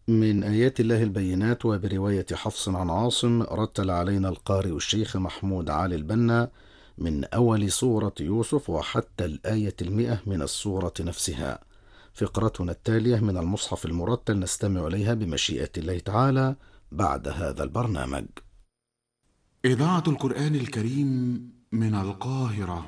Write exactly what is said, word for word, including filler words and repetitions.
من آيات الله البينات، وبرواية حفص عن عاصم رتل علينا القارئ الشيخ محمود علي البنا من أول سورة يوسف وحتى الآية المئة من السورة نفسها. فقرتنا التالية من المصحف المرتل نستمع إليها بمشيئة الله تعالى بعد هذا البرنامج. إذاعة القرآن الكريم من القاهرة.